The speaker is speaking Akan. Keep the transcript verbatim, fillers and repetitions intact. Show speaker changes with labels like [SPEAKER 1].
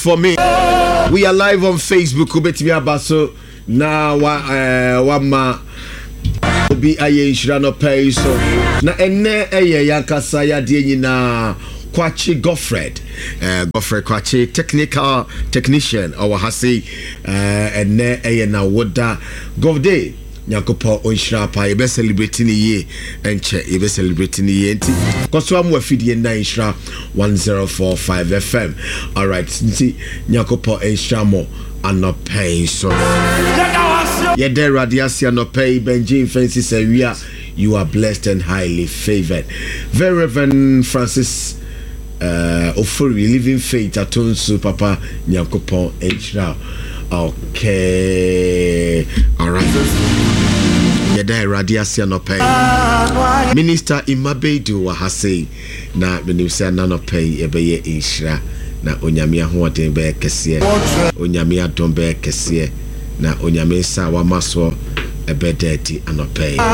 [SPEAKER 1] For me, we are live on Facebook. Kubetimi abaso na wa uh, wa ma obi aye inshira no pay so na enne eye yankasa ya de nyina Kwachi Godfred uh, Godfred Kwachi technical technician or hasi uh, enne eye na woda govde nyakopo onshira pa ye be celebrating ye enche ye be celebrating ye enti koso am wafidie na inshira one oh four point five F M. All right, nti nyakopo enshira mo anopay so ye there radiasia anopay Benjamin Francis Awia. You are blessed and highly favored. Very Reverend Francis uh Ofori Living Faith Atonsu Papa nyakopo enshira. Okay, all right. Yeda radiasia no pay. Minister Imabedu wa hase na benimsa na no pay ebeye inshira na onyame ahoden be kese onyame adom be kese na onyame sa wa maso ebedeti anopay.